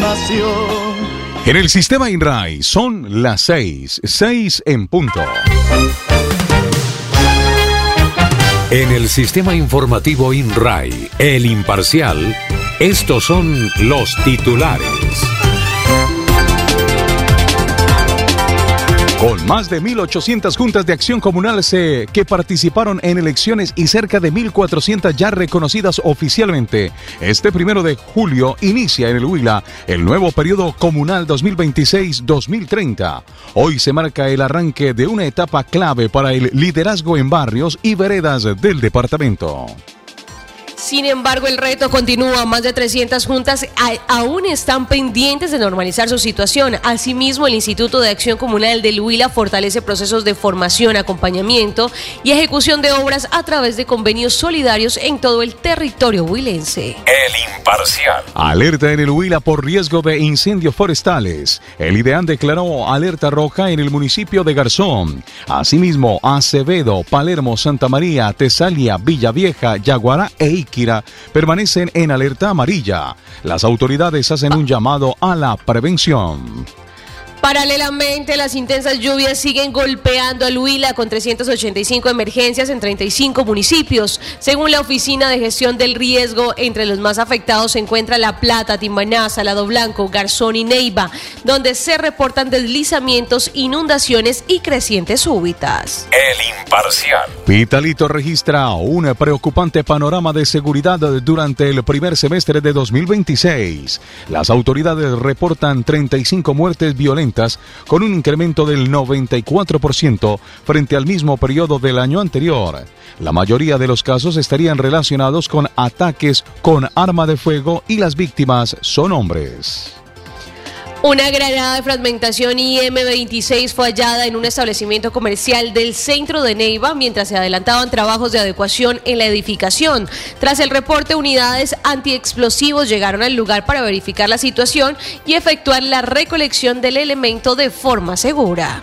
pasión. En el sistema INRAI son las 6 en punto. En el sistema informativo INRAI, El Imparcial, estos son los titulares. Con más de 1.800 juntas de acción comunal que participaron en elecciones y cerca de 1.400 ya reconocidas oficialmente, este 1 de julio inicia en el Huila el nuevo periodo comunal 2026-2030. Hoy se marca el arranque de una etapa clave para el liderazgo en barrios y veredas del departamento. Sin embargo, el reto continúa. Más de 300 juntas aún están pendientes de normalizar su situación. Asimismo, el Instituto de Acción Comunal del Huila fortalece procesos de formación, acompañamiento y ejecución de obras a través de convenios solidarios en todo el territorio huilense. El Imparcial. Alerta en el Huila por riesgo de incendios forestales. El IDEAN declaró alerta roja en el municipio de Garzón. Asimismo, Acevedo, Palermo, Santa María, Tesalia, Villavieja, Yaguará e Iquira permanecen en alerta amarilla. Las autoridades hacen un llamado a la prevención. Paralelamente, las intensas lluvias siguen golpeando al Huila con 385 emergencias en 35 municipios. Según la Oficina de Gestión del Riesgo, entre los más afectados se encuentra La Plata, Timbaná, Salado Blanco, Garzón y Neiva, donde se reportan deslizamientos, inundaciones y crecientes súbitas. El Imparcial. Pitalito registra un preocupante panorama de seguridad durante el primer semestre de 2026. Las autoridades reportan 35 muertes violentas, con un incremento del 94% frente al mismo periodo del año anterior. La mayoría de los casos estarían relacionados con ataques con arma de fuego y las víctimas son hombres. Una granada de fragmentación IM-26 fue hallada en un establecimiento comercial del centro de Neiva mientras se adelantaban trabajos de adecuación en la edificación. Tras el reporte, unidades antiexplosivos llegaron al lugar para verificar la situación y efectuar la recolección del elemento de forma segura.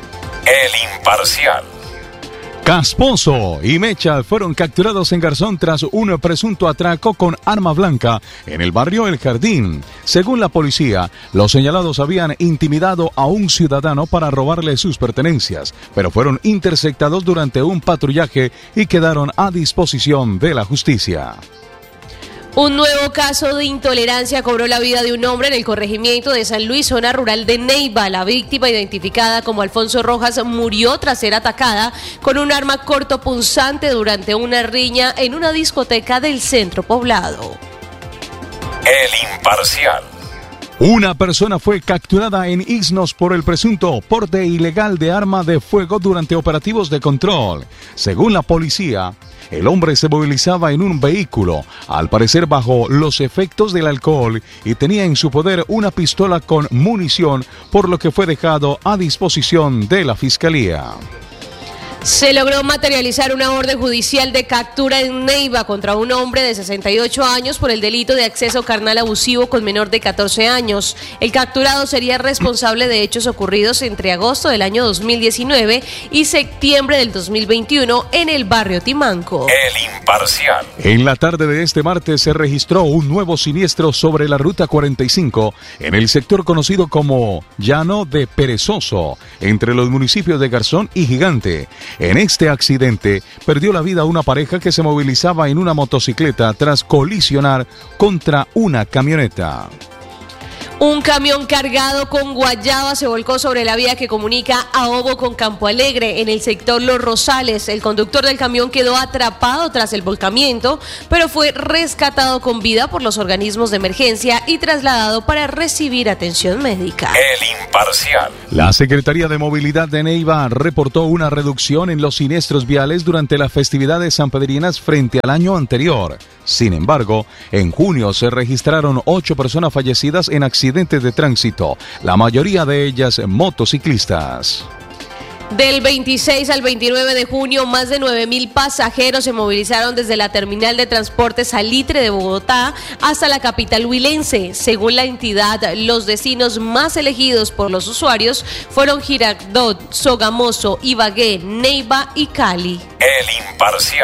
El Imparcial. Casposo y Mecha fueron capturados en Garzón tras un presunto atraco con arma blanca en el barrio El Jardín. Según la policía, los señalados habían intimidado a un ciudadano para robarle sus pertenencias, pero fueron interceptados durante un patrullaje y quedaron a disposición de la justicia. Un nuevo caso de intolerancia cobró la vida de un hombre en el corregimiento de San Luis, zona rural de Neiva. La víctima, identificada como Alfonso Rojas, murió tras ser atacada con un arma cortopunzante durante una riña en una discoteca del centro poblado. El Imparcial. Una persona fue capturada en Ixnos por el presunto porte ilegal de arma de fuego durante operativos de control. Según la policía, el hombre se movilizaba en un vehículo, al parecer bajo los efectos del alcohol, y tenía en su poder una pistola con munición, por lo que fue dejado a disposición de la fiscalía. Se logró materializar una orden judicial de captura en Neiva contra un hombre de 68 años por el delito de acceso carnal abusivo con menor de 14 años. El capturado sería responsable de hechos ocurridos entre agosto del año 2019 y septiembre del 2021 en el barrio Timanco. El Imparcial. En la tarde de este martes se registró un nuevo siniestro sobre la Ruta 45 en el sector conocido como Llano de Perezoso, entre los municipios de Garzón y Gigante. En este accidente perdió la vida una pareja que se movilizaba en una motocicleta tras colisionar contra una camioneta. Un camión cargado con guayaba se volcó sobre la vía que comunica Ahobo con Campo Alegre en el sector Los Rosales. El conductor del camión quedó atrapado tras el volcamiento, pero fue rescatado con vida por los organismos de emergencia y trasladado para recibir atención médica. El Imparcial. La Secretaría de Movilidad de Neiva reportó una reducción en los siniestros viales durante las festividades sanpedrinas frente al año anterior. Sin embargo, en junio se registraron 8 personas fallecidas en accidentes de tránsito, la mayoría de ellas motociclistas. Del 26 al 29 de junio, más de 9.000 pasajeros se movilizaron desde la terminal de transporte Salitre de Bogotá hasta la capital huilense. Según la entidad, los destinos más elegidos por los usuarios fueron Girardot, Sogamoso, Ibagué, Neiva y Cali. El Imparcial.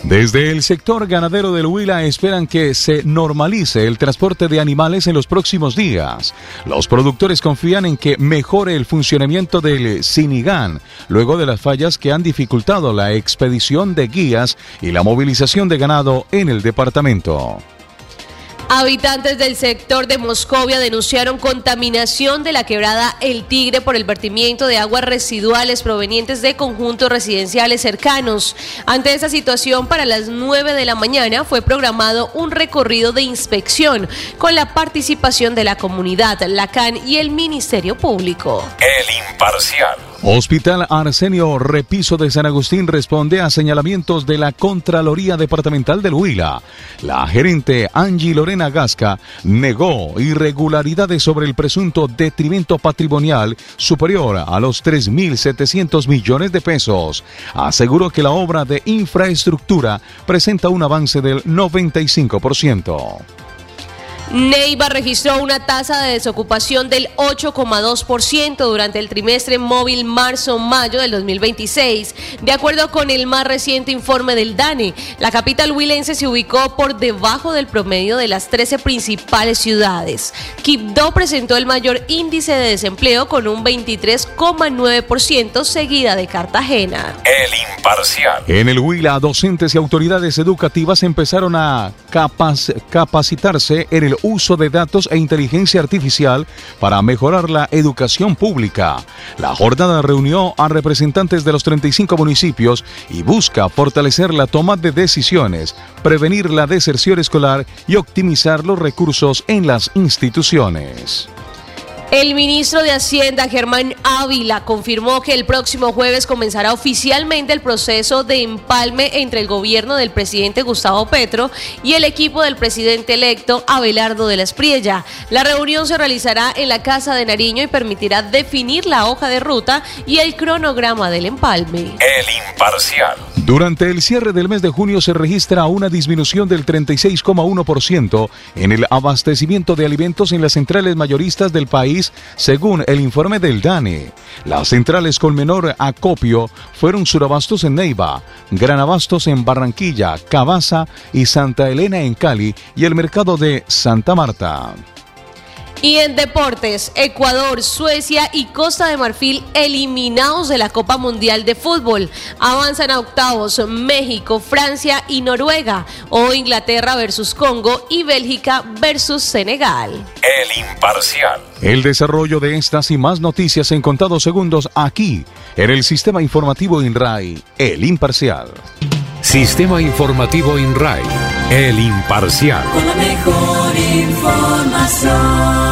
Desde el sector ganadero del Huila esperan que se normalice el transporte de animales en los próximos días. Los productores confían en que mejore el funcionamiento del Sinigán, luego de las fallas que han dificultado la expedición de guías y la movilización de ganado en el departamento. Habitantes del sector de Moscovia denunciaron contaminación de la quebrada El Tigre por el vertimiento de aguas residuales provenientes de conjuntos residenciales cercanos. Ante esta situación, para las 9 de la mañana fue programado un recorrido de inspección con la participación de la comunidad, la CAN y el Ministerio Público. El Imparcial. Hospital Arsenio Repiso de San Agustín responde a señalamientos de la Contraloría Departamental del Huila. La gerente Angie Lorena Gasca negó irregularidades sobre el presunto detrimento patrimonial superior a los 3.700 millones de pesos. Aseguró que la obra de infraestructura presenta un avance del 95%. Neiva registró una tasa de desocupación del 8,2% durante el trimestre móvil marzo-mayo del 2026. De acuerdo con el más reciente informe del DANE, la capital huilense se ubicó por debajo del promedio de las 13 principales ciudades. Quibdó presentó el mayor índice de desempleo con un 23,9%, seguida de Cartagena. El Imparcial. En el Huila, docentes y autoridades educativas empezaron a capacitarse en el uso de datos e inteligencia artificial para mejorar la educación pública. La jornada reunió a representantes de los 35 municipios y busca fortalecer la toma de decisiones, prevenir la deserción escolar y optimizar los recursos en las instituciones. El ministro de Hacienda, Germán Ávila, confirmó que el próximo jueves comenzará oficialmente el proceso de empalme entre el gobierno del presidente Gustavo Petro y el equipo del presidente electo Abelardo de la Espriella. La reunión se realizará en la Casa de Nariño y permitirá definir la hoja de ruta y el cronograma del empalme. El Imparcial. Durante el cierre del mes de junio se registra una disminución del 36,1% en el abastecimiento de alimentos en las centrales mayoristas del país, según el informe del DANE. Las centrales con menor acopio fueron Surabastos en Neiva, Granabastos en Barranquilla, Cabaza y Santa Elena en Cali y el mercado de Santa Marta. Y en deportes, Ecuador, Suecia y Costa de Marfil eliminados de la Copa Mundial de Fútbol. Avanzan a octavos México, Francia y Noruega, o Inglaterra versus Congo y Bélgica versus Senegal. El Imparcial. El desarrollo de estas y más noticias en contados segundos aquí, en el Sistema Informativo INRAI, El Imparcial. Sistema Informativo INRAI, El Imparcial. Con la mejor información.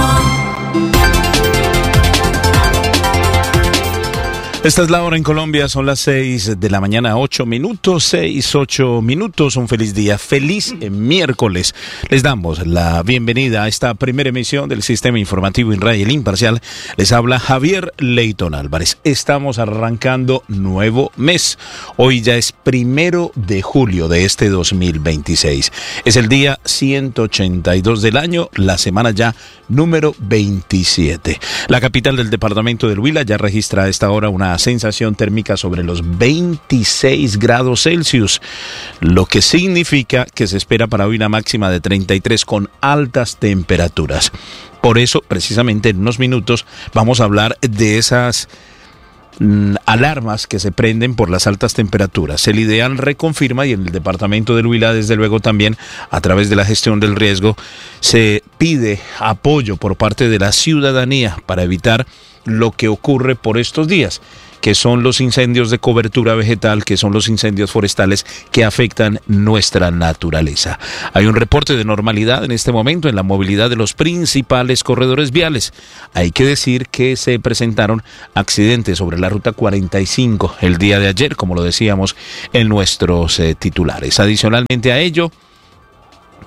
Esta es la hora en Colombia, son las 6 de la mañana, 8 minutos, 8 minutos, un feliz día, feliz miércoles. Les damos la bienvenida a esta primera emisión del Sistema Informativo INRAI, El Imparcial. Les habla Javier Leyton Álvarez. Estamos arrancando nuevo mes. Hoy ya es 1 de julio de este 2026. Es el día 182 del año, la semana ya número 27. La capital del departamento del Huila ya registra a esta hora una sensación térmica sobre los 26 grados Celsius, lo que significa que se espera para hoy una máxima de 33 con altas temperaturas. Por eso, precisamente en unos minutos, vamos a hablar de esas alarmas que se prenden por las altas temperaturas. El IDEAN reconfirma, y en el departamento del Huila, desde luego también, a través de la gestión del riesgo, se pide apoyo por parte de la ciudadanía para evitar lo que ocurre por estos días, que son los incendios de cobertura vegetal, que son los incendios forestales que afectan nuestra naturaleza. Hay un reporte de normalidad en este momento en la movilidad de los principales corredores viales. Hay que decir que se presentaron accidentes sobre la ruta 45 el día de ayer, como lo decíamos en nuestros titulares. Adicionalmente a ello,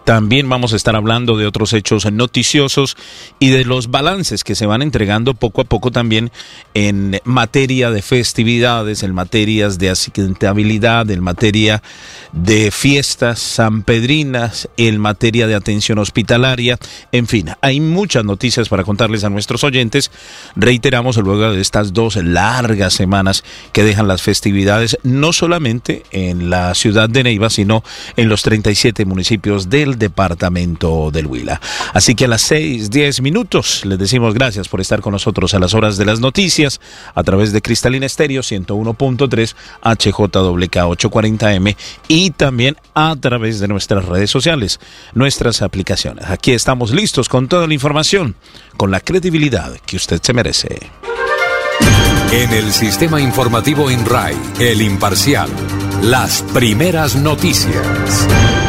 También vamos a estar hablando de otros hechos noticiosos y de los balances que se van entregando poco a poco también en materia de festividades, en materias de accidentabilidad, en materia de fiestas sanpedrinas, en materia de atención hospitalaria. En fin, hay muchas noticias para contarles a nuestros oyentes. Reiteramos, luego de estas 2 largas semanas que dejan las festividades, no solamente en la ciudad de Neiva, sino en los 37 municipios del departamento del Huila. Así que a las 6:10 les decimos gracias por estar con nosotros a las horas de las noticias a través de Cristalina Estéreo 101.3 HJWK 840M y también a través de nuestras redes sociales, nuestras aplicaciones. Aquí estamos listos con toda la información, con la credibilidad que usted se merece. En el sistema informativo INRAI, El Imparcial, las primeras noticias.